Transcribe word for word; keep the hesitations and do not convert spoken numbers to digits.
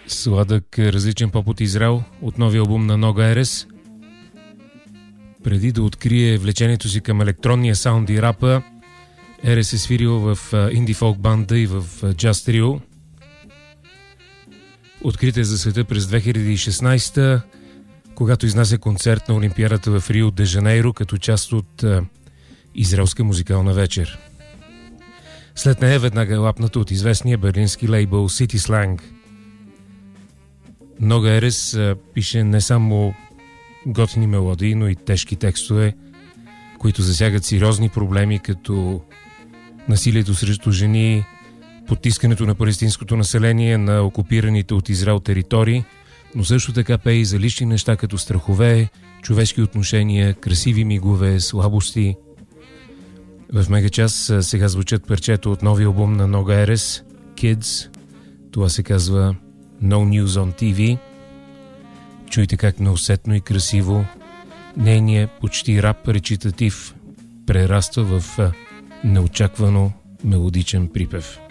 Сладък различен поп от Израел от новия албум на Нога Ерес. Преди да открие влечението си към електронния саунд и рапа, Ерес е свирил в инди фолк банда и в джаз трио. Открит е за света през две хиляди и шестнадесета, когато изнася концерт на Олимпиадата в Рио де Жанейро като част от израелска музикална вечер. След нея веднага е лапната от известния берлински лейбъл City Slang. Нога Ерес а, пише не само готини мелодии, но и тежки текстове, които засягат сериозни проблеми, като насилието срещу жени, потискането на палестинското население на окупираните от Израел територии, но също така пее и за лични неща, като страхове, човешки отношения, красиви мигове, слабости. В Мегачас сега звучат парчета от новия албум на Нога Ерес, Kids. Това се казва No News on ти ви. Чуйте как неусетно и красиво нейният почти рап речитатив прераства в неочаквано мелодичен припев.